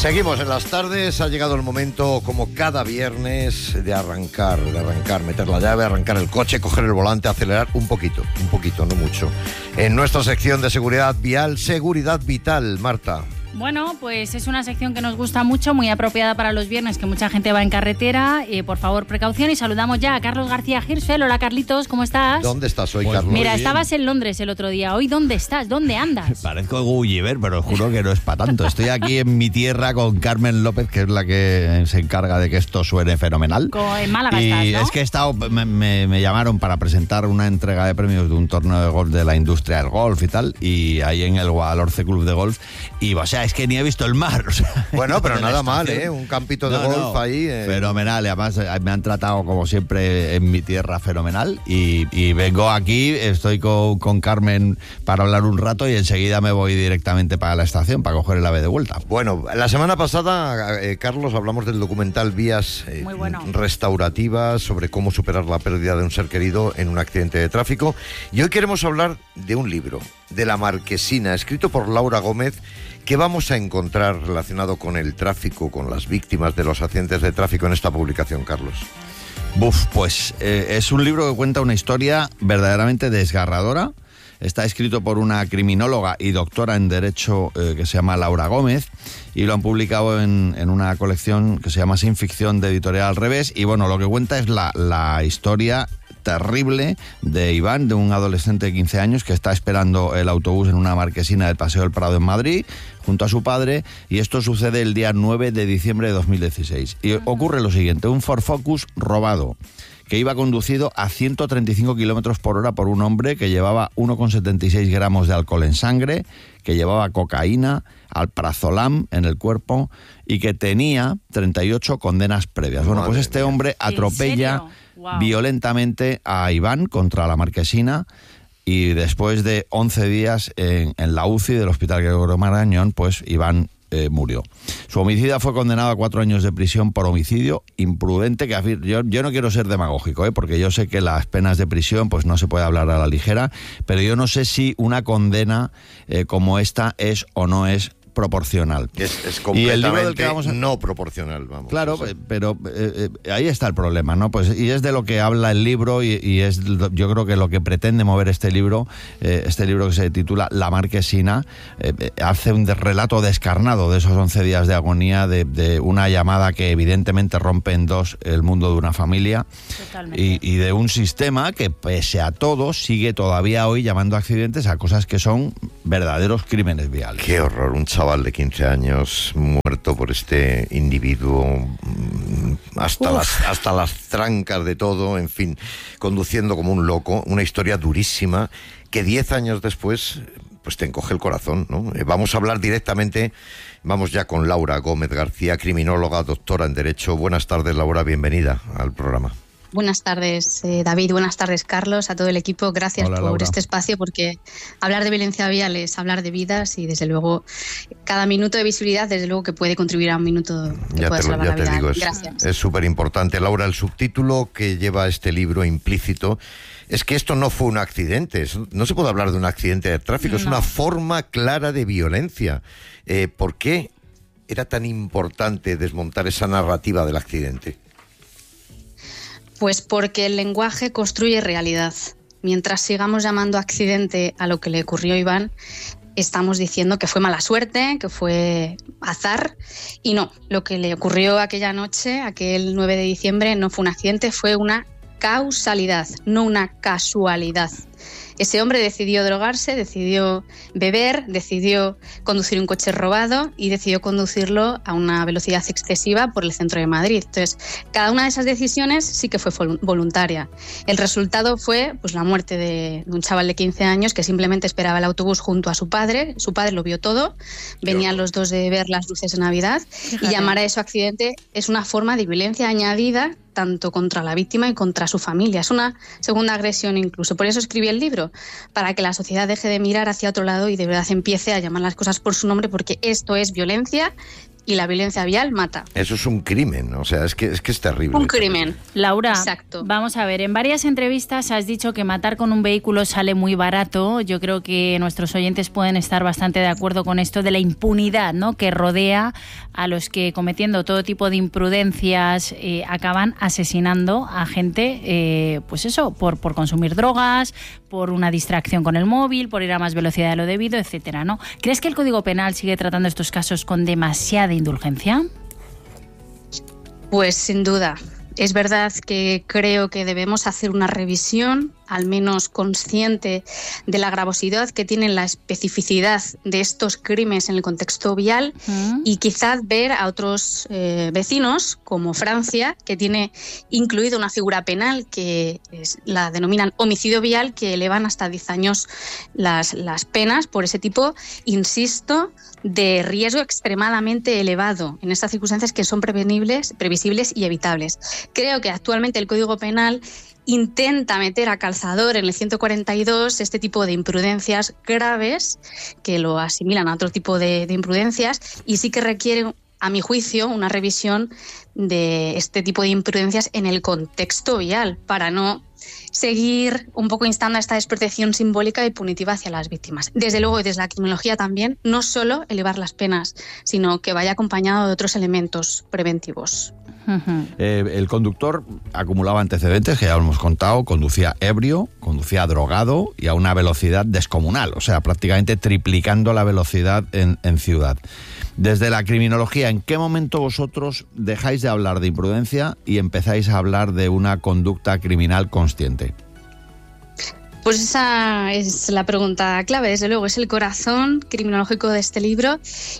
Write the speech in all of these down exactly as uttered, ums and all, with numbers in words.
Seguimos en las tardes, ha llegado el momento, como cada viernes, de arrancar, de arrancar, meter la llave, arrancar el coche, coger el volante, acelerar un poquito, un poquito, no mucho. En nuestra sección de seguridad vial, Seguridad Vital, Marta. Bueno, pues es una sección que nos gusta mucho, muy apropiada para los viernes, que mucha gente va en carretera. Eh, por favor, precaución, y saludamos ya a Carlos García Hirschfeld. Hola, Carlitos, ¿cómo estás? ¿Dónde estás hoy, Pues Carlos? Mira, bien. estabas en Londres el otro día. ¿Hoy dónde estás? ¿Dónde andas? Parezco Gulliver, pero os juro que no es para tanto. Estoy aquí en mi tierra con Carmen López, que es la que se encarga de que esto suene fenomenal. Co- en Málaga y estás, ¿no? es que he estado, me, me- me llamaron para presentar una entrega de premios de un torneo de golf de la industria del golf y tal, y ahí en el Guadalhorce Club de Golf, y o sea, es que ni he visto el mar. O sea, Bueno, pero de la nada mal, estación. ¿eh? Un campito de No, golf no, ahí. eh. Fenomenal, y además eh, me han tratado como siempre en mi tierra fenomenal, y, y vengo aquí, estoy con, con Carmen para hablar un rato y enseguida me voy directamente para la estación para coger el ave de vuelta. Bueno, la semana pasada, eh, Carlos, hablamos del documental Vías eh, Muy bueno. Restaurativas, sobre cómo superar la pérdida de un ser querido en un accidente de tráfico. Y hoy queremos hablar de un libro, de La Marquesina, escrito por Laura Gómez, que vamos a encontrar relacionado con el tráfico, con las víctimas de los accidentes de tráfico en esta publicación, Carlos. Buf, pues eh, es un libro que cuenta una historia verdaderamente desgarradora. Está escrito por una criminóloga y doctora en Derecho eh, que se llama Laura Gómez, y lo han publicado en, en una colección que se llama Sin Ficción, de Editorial Al Revés. Y bueno, lo que cuenta es la, la historia terrible de Iván, de un adolescente de quince años que está esperando el autobús en una marquesina del Paseo del Prado en Madrid, junto a su padre, y esto sucede el día nueve de diciembre de dos mil dieciséis. Y ocurre lo siguiente: un Ford Focus robado, que iba conducido a ciento treinta y cinco kilómetros por hora por un hombre que llevaba uno coma setenta y seis gramos de alcohol en sangre, que llevaba cocaína, alprazolam en el cuerpo y que tenía treinta y ocho condenas previas. Bueno, pues Madre este mía. hombre atropella serio? Wow. violentamente a Iván contra la marquesina, y después de once días en, en la U C I del Hospital Gregorio Marañón, pues Iván eh, murió. Su homicida fue condenado a cuatro años de prisión por homicidio imprudente, que afir- yo, yo no quiero ser demagógico, ¿eh? porque yo sé que las penas de prisión pues no se puede hablar a la ligera, pero yo no sé si una condena eh, como esta es o no es proporcional. Es, es Y el libro completamente del que vamos a- no proporcional, vamos. Claro, O sea, eh, pero eh, eh, ahí está el problema, ¿no? Pues y es de lo que habla el libro, y, y es lo- yo creo que lo que pretende mover este libro, eh, este libro que se titula La Marquesina, eh, eh, hace un de- relato descarnado de esos once días de agonía, de, de una llamada que evidentemente rompe en dos el mundo de una familia, Totalmente. y, y de un sistema que, pese a todo, sigue todavía hoy llamando accidentes a cosas que son verdaderos crímenes viales. Qué horror, un chaval de quince años muerto por este individuo, mm, hasta las, hasta las trancas de todo, en fin, conduciendo como un loco, una historia durísima que diez años después pues te encoge el corazón, ¿no? Eh, vamos a hablar directamente, vamos ya con Laura Gómez García, criminóloga, doctora en Derecho. Buenas tardes, Laura, bienvenida al programa. Buenas tardes, eh, David. Buenas tardes, Carlos, a todo el equipo. Gracias Hola, por Laura. este espacio, porque hablar de violencia vial es hablar de vidas, y desde luego cada minuto de visibilidad, desde luego que puede contribuir a un minuto que Ya pueda te, lo- salvar ya la te vida. digo, es- Gracias. es súper importante. Laura, el subtítulo que lleva este libro implícito es que esto no fue un accidente. Es- No se puede hablar de un accidente de tráfico, es No. una forma clara de violencia. Eh, ¿Por qué era tan importante desmontar esa narrativa del accidente? Pues porque el lenguaje construye realidad. Mientras sigamos llamando accidente a lo que le ocurrió a Iván, estamos diciendo que fue mala suerte, que fue azar, y no, lo que le ocurrió aquella noche, aquel nueve de diciembre, no fue un accidente, fue una causalidad, no una casualidad. Ese hombre decidió drogarse, decidió beber, decidió conducir un coche robado y decidió conducirlo a una velocidad excesiva por el centro de Madrid. Entonces, cada una de esas decisiones sí que fue vol- voluntaria. El resultado fue pues, la muerte de, de un chaval de quince años que simplemente esperaba el autobús junto a su padre. Su padre lo vio todo, venían los dos de ver las luces de Navidad, Fíjate. y llamar a eso accidente es una forma de violencia añadida tanto contra la víctima y contra su familia. Es una segunda agresión incluso. Por eso escribí el libro, para que la sociedad deje de mirar hacia otro lado y de verdad empiece a llamar las cosas por su nombre, porque esto es violencia y la violencia vial mata. Eso es un crimen, o sea, es que es, que es terrible. Un crimen. Laura, Exacto. Vamos a ver, en varias entrevistas has dicho que matar con un vehículo sale muy barato. Yo creo que nuestros oyentes pueden estar bastante de acuerdo con esto de la impunidad, ¿no?, que rodea a los que, cometiendo todo tipo de imprudencias, eh, acaban asesinando a gente, eh, pues eso, por, por consumir drogas, por una distracción con el móvil, por ir a más velocidad de lo debido, etcétera, ¿no? ¿Crees que el Código Penal sigue tratando estos casos con demasiada indulgencia? Pues sin duda. Es verdad que creo que debemos hacer una revisión, al menos consciente de la gravosidad que tiene la especificidad de estos crímenes en el contexto vial, uh-huh. y quizás ver a otros eh, vecinos, como Francia, que tiene incluido una figura penal que es, la denominan homicidio vial, que elevan hasta diez años las, las penas por ese tipo, insisto, de riesgo extremadamente elevado en estas circunstancias que son prevenibles, previsibles y evitables. Creo que actualmente el Código Penal intenta meter a calzador en el ciento cuarenta y dos este tipo de imprudencias graves que lo asimilan a otro tipo de, de imprudencias, y sí que requiere, a mi juicio, una revisión de este tipo de imprudencias en el contexto vial para no seguir un poco instando a esta desprotección simbólica y punitiva hacia las víctimas. Desde luego, y desde la criminología también, no solo elevar las penas, sino que vaya acompañado de otros elementos preventivos. Uh-huh. Eh, el conductor acumulaba antecedentes, que ya lo hemos contado, conducía ebrio, conducía drogado y a una velocidad descomunal, o sea, prácticamente triplicando la velocidad en, en ciudad. Desde la criminología, ¿en qué momento vosotros dejáis de hablar de imprudencia y empezáis a hablar de una conducta criminal consciente? Pues esa es la pregunta clave, desde luego, es el corazón criminológico de este libro.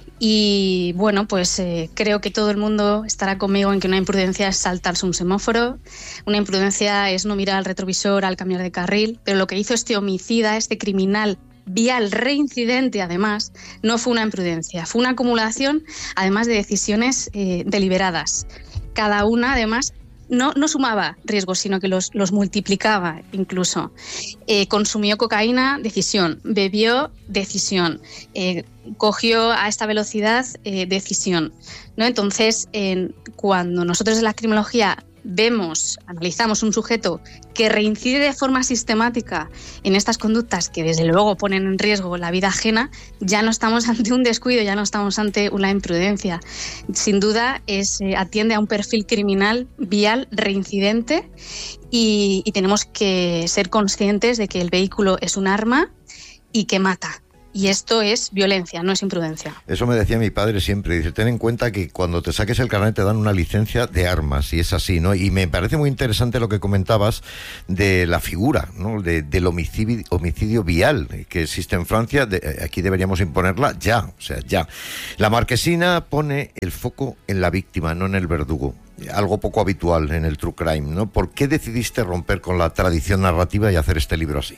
Y bueno, pues eh, creo que todo el mundo estará conmigo en que una imprudencia es saltarse un semáforo, una imprudencia es no mirar al retrovisor al cambiar de carril, pero lo que hizo este homicida, este criminal vial reincidente, además, no fue una imprudencia, fue una acumulación, además, de decisiones eh, deliberadas. Cada una, además, no, no sumaba riesgos, sino que los, los multiplicaba incluso. Eh, consumió cocaína, decisión. Bebió, decisión. Eh, cogió a esta velocidad, eh, decisión, ¿no? Entonces, eh, cuando nosotros en la criminología vemos, analizamos un sujeto que reincide de forma sistemática en estas conductas que desde luego ponen en riesgo la vida ajena, ya no estamos ante un descuido, ya no estamos ante una imprudencia. Sin duda es, eh, atiende a un perfil criminal vial reincidente y, y tenemos que ser conscientes de que el vehículo es un arma y que mata. Y esto es violencia, no es imprudencia. Eso me decía mi padre siempre. Dice, ten en cuenta que cuando te saques el carnet te dan una licencia de armas, y es así, ¿no? Y me parece muy interesante lo que comentabas de la figura, ¿no?, de, del homicidio, homicidio vial que existe en Francia. De, aquí deberíamos imponerla ya, o sea, ya. La Marquesina pone el foco en la víctima, no en el verdugo. Algo poco habitual en el true crime, ¿no? ¿Por qué decidiste romper con la tradición narrativa y hacer este libro así?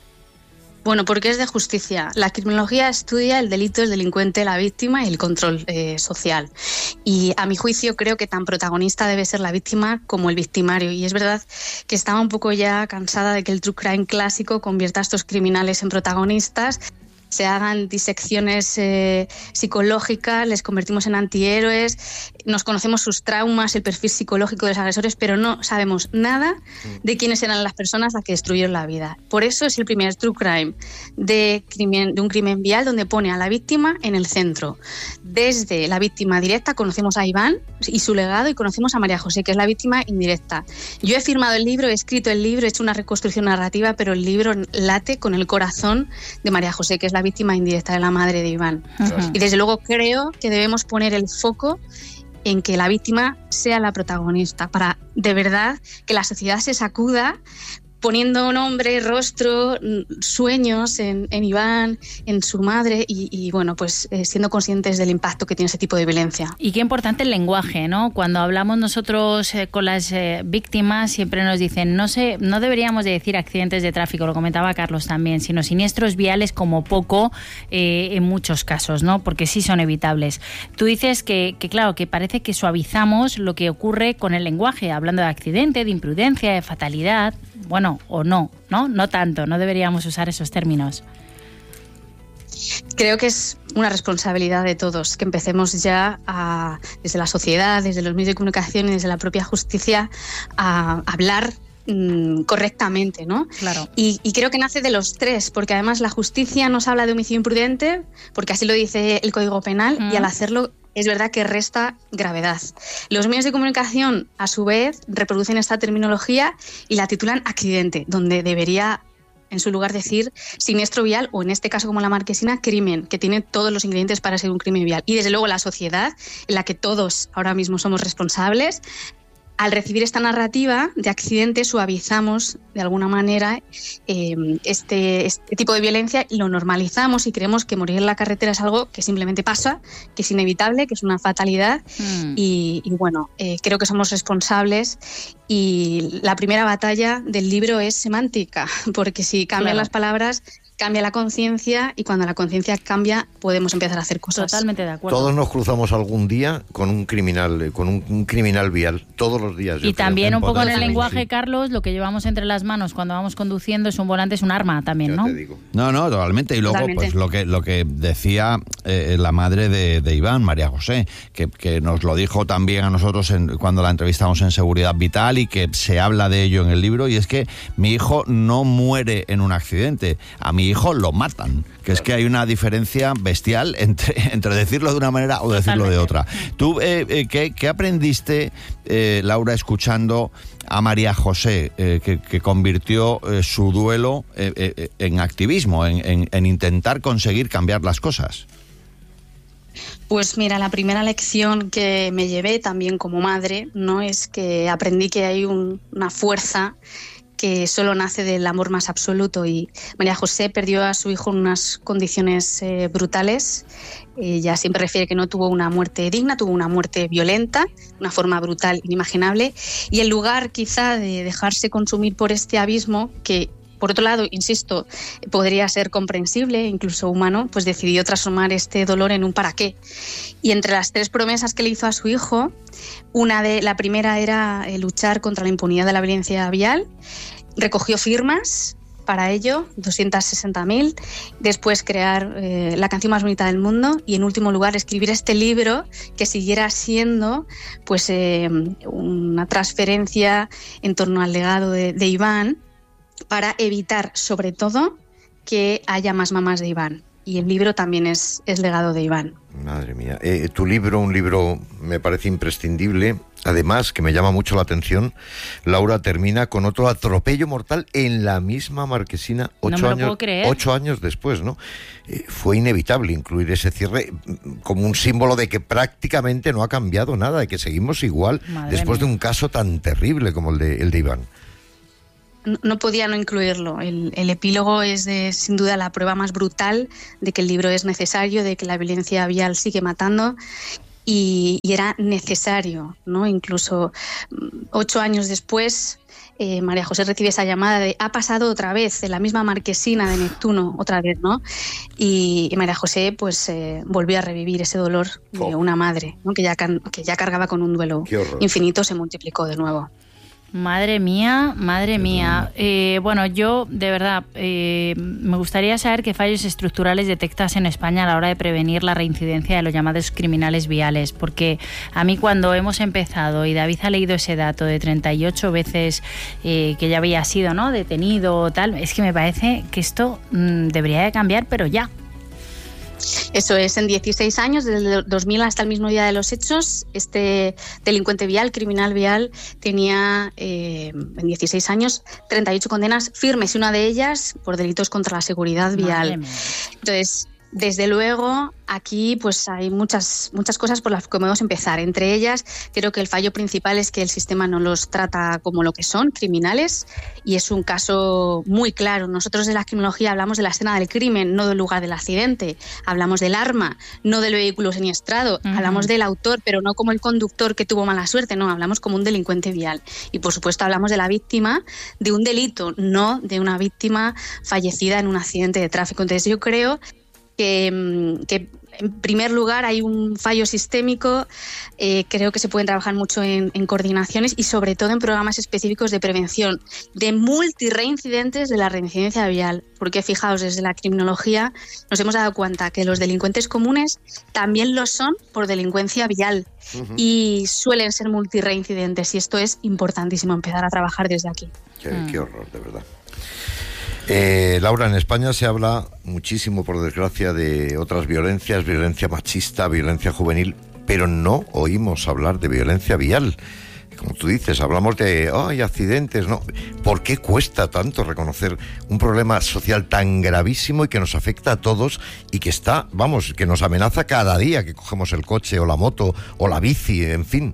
Bueno, porque es de justicia. La criminología estudia el delito, el delincuente, la víctima y el control eh, social. Y a mi juicio creo que tan protagonista debe ser la víctima como el victimario. Y es verdad que estaba un poco ya cansada de que el true crime clásico convierta a estos criminales en protagonistas, se hagan disecciones eh, psicológicas, les convertimos en antihéroes, nos conocemos sus traumas, el perfil psicológico de los agresores, pero no sabemos nada de quiénes eran las personas a que destruyeron la vida. Por eso es el primer true crime de, crimen, de un crimen vial donde pone a la víctima en el centro. Desde la víctima directa conocemos a Iván y su legado, y conocemos a María José, que es la víctima indirecta. Yo he firmado el libro, he escrito el libro, he hecho una reconstrucción narrativa, pero el libro late con el corazón de María José, que es la víctima indirecta de la madre de Iván. Uh-huh. Y desde luego creo que debemos poner el foco en que la víctima sea la protagonista, para de verdad que la sociedad se sacuda poniendo nombre, rostro, sueños en, en Iván, en su madre y, y bueno, pues eh, siendo conscientes del impacto que tiene ese tipo de violencia. Y qué importante el lenguaje, ¿no? Cuando hablamos nosotros eh, con las eh, víctimas siempre nos dicen, no sé, no deberíamos de decir accidentes de tráfico, lo comentaba Carlos también, sino siniestros viales como poco eh, en muchos casos, ¿no? Porque sí son evitables. Tú dices que, que claro, que parece que suavizamos lo que ocurre con el lenguaje, hablando de accidente, de imprudencia, de fatalidad. Bueno, o no, ¿no? No tanto, no deberíamos usar esos términos. creo que es una responsabilidad de todos, que empecemos ya a, desde la sociedad, desde los medios de comunicación y desde la propia justicia a hablar mmm, correctamente, ¿no? Claro. Y, y creo que nace de los tres, porque además la justicia nos habla de homicidio imprudente, porque así lo dice el Código Penal, mm. y al hacerlo es verdad que resta gravedad. Los medios de comunicación, a su vez, reproducen esta terminología y la titulan accidente, donde debería en su lugar decir siniestro vial o, en este caso como la Marquesina, crimen, que tiene todos los ingredientes para ser un crimen vial. Y desde luego la sociedad, en la que todos ahora mismo somos responsables, al recibir esta narrativa de accidente suavizamos de alguna manera eh, este, este tipo de violencia y lo normalizamos y creemos que morir en la carretera es algo que simplemente pasa, que es inevitable, que es una fatalidad mm. y, y bueno, eh, creo que somos responsables y la primera batalla del libro es semántica, porque si cambian claro. las palabras, cambia la conciencia y cuando la conciencia cambia podemos empezar a hacer cosas. Totalmente de acuerdo. Todos nos cruzamos algún día con un criminal, con un, un criminal vial, todos los días. Y también creo. un poco en el lenguaje, sí. Carlos, lo que llevamos entre las manos cuando vamos conduciendo es un volante, es un arma también, ¿no? Te digo. No, no, totalmente. Y luego, totalmente. pues lo que lo que decía eh, la madre de, de Iván, María José, que, que nos lo dijo también a nosotros en, cuando la entrevistamos en Seguridad Vital y que se habla de ello en el libro, y es que mi hijo no muere en un accidente, a mi hijo lo matan. Que es que hay una diferencia bestial entre, entre decirlo de una manera o decirlo de otra. ¿Tú eh, eh, ¿qué, qué aprendiste, eh, Laura, escuchando a María José, eh, que, que convirtió eh, su duelo eh, eh, en activismo, en, en, en intentar conseguir cambiar las cosas? Pues mira, la primera lección que me llevé también como madre, ¿no? Es que aprendí que hay un, una fuerza que solo nace del amor más absoluto, y María José perdió a su hijo en unas condiciones eh, brutales. Ella siempre refiere que no tuvo una muerte digna, tuvo una muerte violenta, una forma brutal, inimaginable, y en lugar quizá de dejarse consumir por este abismo, que por otro lado, insisto, podría ser comprensible, incluso humano, pues decidió transformar este dolor en un para qué. Y entre las tres promesas que le hizo a su hijo, una de la primera era luchar contra la impunidad de la violencia vial. Recogió firmas para ello, doscientas sesenta mil, después crear eh, la canción más bonita del mundo y, en último lugar, escribir este libro que siguiera siendo pues eh, una transferencia en torno al legado de, de Iván, para evitar, sobre todo, que haya más mamás de Iván. Y el libro también es, es legado de Iván. Madre mía. Eh, tu libro, un libro me parece imprescindible. Además, que me llama mucho la atención, Laura, termina con otro atropello mortal en la misma Marquesina, ocho, no me lo años, puedo creer. ocho años después, ¿no? Eh, fue inevitable incluir ese cierre como un símbolo de que prácticamente no ha cambiado nada, de que seguimos igual. Madre después mía. De un caso tan terrible como el de, el de Iván. No, no podía no incluirlo. El, el epílogo es de, sin duda la prueba más brutal de que el libro es necesario, de que la violencia vial sigue matando y, y era necesario, ¿no? Incluso ocho años después, eh, María José recibe esa llamada de ha pasado otra vez, en la misma Marquesina de Neptuno, otra vez, ¿no? Y, y María José pues eh, volvió a revivir ese dolor de oh. una madre, ¿no? que, ya, que ya cargaba con un duelo infinito, se multiplicó de nuevo. Madre mía, madre mía. Eh, bueno, yo de verdad eh, me gustaría saber qué fallos estructurales detectas en España a la hora de prevenir la reincidencia de los llamados criminales viales, porque a mí cuando hemos empezado y David ha leído ese dato de treinta y ocho veces eh, que ya había sido, ¿no?, detenido tal, es que me parece que esto mmm, debería de cambiar, pero ya. Eso es, en dieciséis años, desde el dos mil hasta el mismo día de los hechos, este delincuente vial, criminal vial, tenía eh, en dieciséis años treinta y ocho condenas firmes y una de ellas por delitos contra la seguridad vial. Entonces, desde luego, aquí pues hay muchas, muchas cosas por las que podemos empezar. Entre ellas, creo que el fallo principal es que el sistema no los trata como lo que son, criminales, y es un caso muy claro. Nosotros de la criminología hablamos de la escena del crimen, no del lugar del accidente. Hablamos del arma, no del vehículo siniestrado. Uh-huh. Hablamos del autor, pero no como el conductor que tuvo mala suerte, no, hablamos como un delincuente vial. Y por supuesto hablamos de la víctima de un delito, no de una víctima fallecida en un accidente de tráfico. Entonces yo creo Que, que en primer lugar, hay un fallo sistémico. Eh, creo que se pueden trabajar mucho en, en coordinaciones y sobre todo en programas específicos de prevención de multireincidentes de la reincidencia vial. Porque fijaos, desde la criminología nos hemos dado cuenta que los delincuentes comunes también lo son por delincuencia vial. Uh-huh. Y suelen ser multireincidentes y esto es importantísimo empezar a trabajar desde aquí. Qué, mm. qué horror, de verdad. Eh, Laura, en España se habla muchísimo, por desgracia, de otras violencias, violencia machista, violencia juvenil, pero no oímos hablar de violencia vial. Como tú dices, hablamos de oh, hay accidentes, ¿no? ¿Por qué cuesta tanto reconocer un problema social tan gravísimo y que nos afecta a todos y que está, vamos, que nos amenaza cada día que cogemos el coche o la moto o la bici, en fin?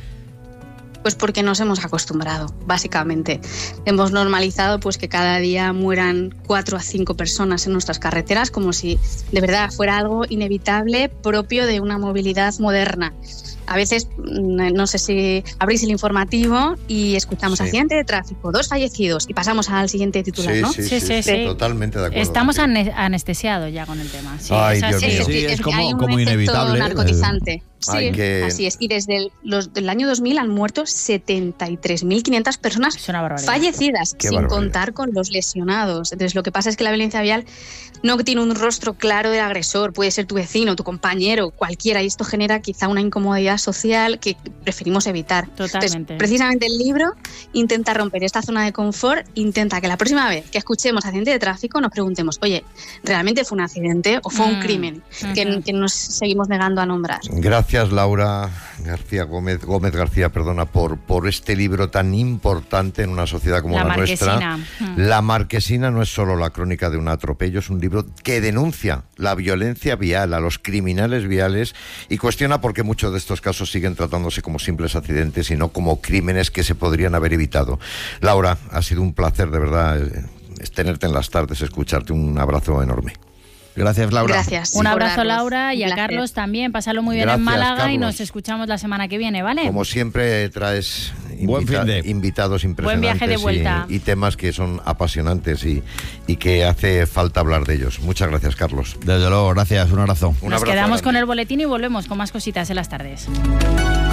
Pues porque nos hemos acostumbrado, básicamente. Hemos normalizado pues que cada día mueran cuatro a cinco personas en nuestras carreteras, como si de verdad fuera algo inevitable propio de una movilidad moderna. A veces, no sé si abrís el informativo y escuchamos sí. accidente de tráfico, dos fallecidos, y pasamos al siguiente titular, sí, ¿no? Sí, sí, sí, sí, sí. Totalmente de acuerdo. Estamos anestesiados ya con el tema. Sí, Ay, es Dios así. mío. Sí, es, es como, hay un como efecto inevitable. narcotizante. Sí, que... así es. Y desde el los, del año dos mil han muerto setenta y tres mil quinientas personas fallecidas, Qué sin barbaridad. contar con los lesionados. Entonces, lo que pasa es que la violencia vial no tiene un rostro claro del agresor. Puede ser tu vecino, tu compañero, cualquiera. Y esto genera quizá una incomodidad social que preferimos evitar. Totalmente. Entonces, precisamente el libro intenta romper esta zona de confort, intenta que la próxima vez que escuchemos accidente de tráfico nos preguntemos, oye, ¿realmente fue un accidente o fue mm. un crimen? Uh-huh. que, que nos seguimos negando a nombrar. Gracias, Laura García Gómez, Gómez García, perdona, por, por este libro tan importante en una sociedad como la, la nuestra. Mm. La Marquesina no es solo la crónica de un atropello, es un libro que denuncia la violencia vial, a los criminales viales, y cuestiona por qué muchos de estos casos siguen tratándose como simples accidentes y no como crímenes que se podrían haber evitado. Laura, ha sido un placer, de verdad, es tenerte en las tardes, escucharte. Un abrazo enorme. Gracias, Laura. Gracias. Un abrazo, Laura, y a Gracias. Carlos también. Pásalo muy bien Gracias, en Málaga, Carlos. y nos escuchamos la semana que viene, ¿vale? Como siempre, traes Buen invita- fin de. invitados impresionantes. Buen viaje de vuelta. Y, y temas que son apasionantes y, y que hace falta hablar de ellos. Muchas gracias, Carlos. Desde luego, gracias. Un abrazo. Un Nos abrazo quedamos grande. con el boletín y volvemos con más cositas en las tardes.